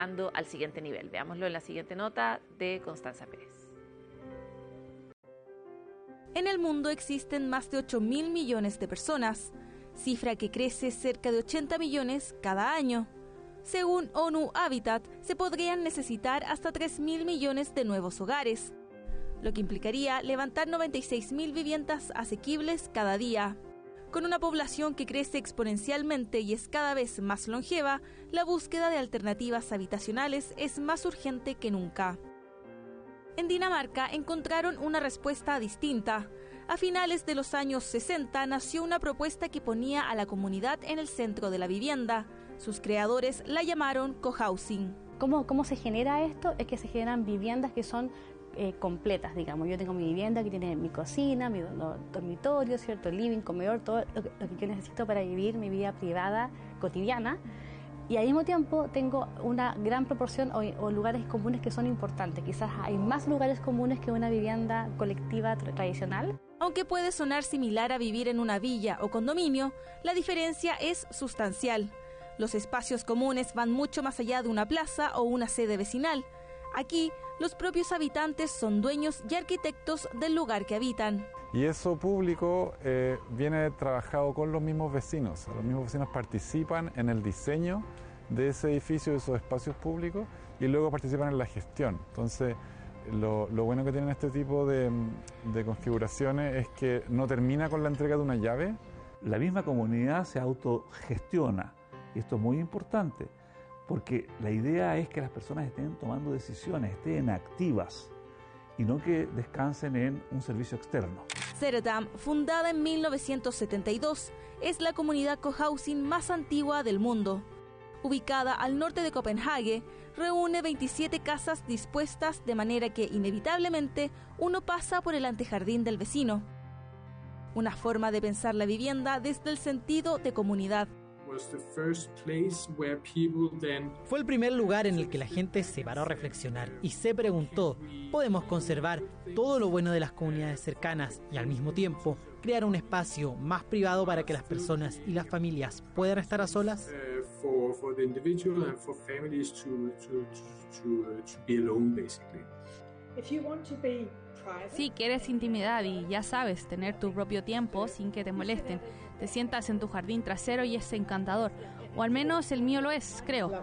al siguiente nivel. Veámoslo en la siguiente nota de Constanza Pérez. En el mundo existen más de 8.000 millones de personas, cifra que crece cerca de 80 millones cada año. Según ONU Habitat, se podrían necesitar hasta 3.000 millones de nuevos hogares, lo que implicaría levantar 96.000 viviendas asequibles cada día. Con una población que crece exponencialmente y es cada vez más longeva, la búsqueda de alternativas habitacionales es más urgente que nunca. En Dinamarca encontraron una respuesta distinta. A finales de los años 60 nació una propuesta que ponía a la comunidad en el centro de la vivienda. Sus creadores la llamaron cohousing. ¿Cómo se genera esto? Es que se generan viviendas que son completas, digamos. Yo tengo mi vivienda que tiene mi cocina, mi dormitorio, ¿cierto? El living, comedor, todo lo que yo necesito para vivir mi vida privada cotidiana. Y al mismo tiempo tengo una gran proporción o lugares comunes que son importantes. Quizás hay más lugares comunes que una vivienda colectiva tradicional. Aunque puede sonar similar a vivir en una villa o condominio, la diferencia es sustancial. Los espacios comunes van mucho más allá de una plaza o una sede vecinal. Aquí, los propios habitantes son dueños y arquitectos del lugar que habitan. Y eso público viene trabajado con los mismos vecinos. Los mismos vecinos participan en el diseño de ese edificio, de esos espacios públicos, y luego participan en la gestión. Entonces, lo bueno que tienen este tipo de configuraciones es que no termina con la entrega de una llave. La misma comunidad se autogestiona, y esto es muy importante, porque la idea es que las personas estén tomando decisiones, estén activas, y no que descansen en un servicio externo. Ceredam, fundada en 1972, es la comunidad cohousing más antigua del mundo. Ubicada al norte de Copenhague, reúne 27 casas dispuestas de manera que inevitablemente uno pasa por el antejardín del vecino. Una forma de pensar la vivienda desde el sentido de comunidad. Fue el primer lugar en el que la gente se paró a reflexionar y se preguntó, ¿podemos conservar todo lo bueno de las comunidades cercanas y al mismo tiempo crear un espacio más privado para que las personas y las familias puedan estar a solas? Si quieres intimidad y ya sabes, tener tu propio tiempo sin que te molesten, te sientas en tu jardín trasero y es encantador, o al menos el mío lo es, creo.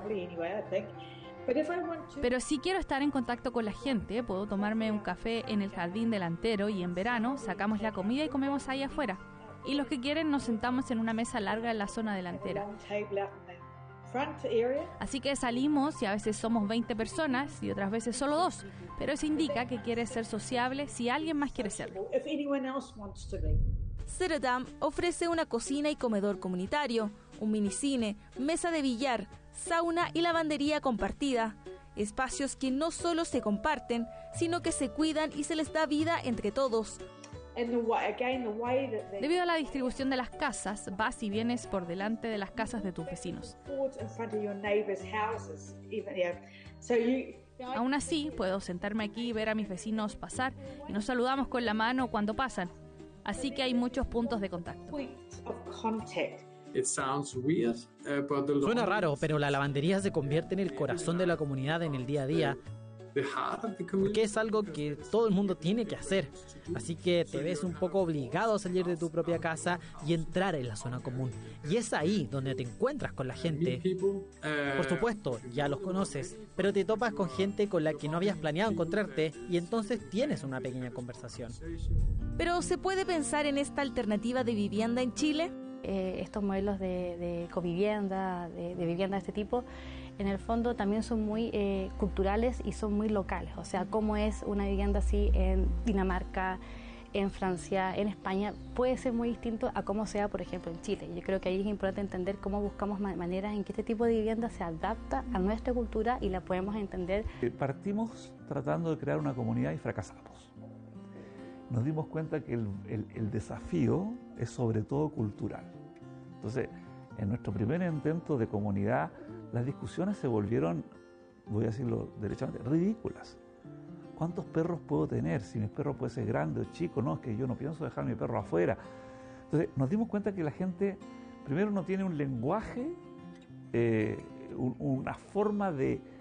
Pero si quiero estar en contacto con la gente, puedo tomarme un café en el jardín delantero y en verano sacamos la comida y comemos ahí afuera. Y los que quieren nos sentamos en una mesa larga en la zona delantera. Así que salimos y a veces somos 20 personas y otras veces solo 2, pero eso indica que quieres ser sociable si alguien más quiere serlo. Ceredam ofrece una cocina y comedor comunitario, un minicine, mesa de billar, sauna y lavandería compartida. Espacios que no solo se comparten, sino que se cuidan y se les da vida entre todos. Debido a la distribución de las casas, vas y vienes por delante de las casas de tus vecinos. Aún así, puedo sentarme aquí y ver a mis vecinos pasar y nos saludamos con la mano cuando pasan. Así que hay muchos puntos de contacto. Suena raro, pero la lavandería se convierte en el corazón de la comunidad en el día a día, porque es algo que todo el mundo tiene que hacer. Así que te ves un poco obligado a salir de tu propia casa y entrar en la zona común. Y es ahí donde te encuentras con la gente. Por supuesto, ya los conoces, pero te topas con gente con la que no habías planeado encontrarte y entonces tienes una pequeña conversación. ¿Pero se puede pensar en esta alternativa de vivienda en Chile? Estos modelos de covivienda, de vivienda de este tipo, en el fondo también son muy culturales y son muy locales. O sea, cómo es una vivienda así en Dinamarca, en Francia, en España, puede ser muy distinto a cómo sea, por ejemplo, en Chile. Yo creo que ahí es importante entender cómo buscamos maneras en que este tipo de vivienda se adapta a nuestra cultura y la podemos entender. Partimos tratando de crear una comunidad y fracasamos. Nos dimos cuenta que el desafío es sobre todo cultural. Entonces, en nuestro primer intento de comunidad, las discusiones se volvieron, voy a decirlo derechamente, ridículas. ¿Cuántos perros puedo tener? Si mi perro puede ser grande o chico, no, es que yo no pienso dejar a mi perro afuera. Entonces, nos dimos cuenta que la gente, primero, no tiene un lenguaje, una forma de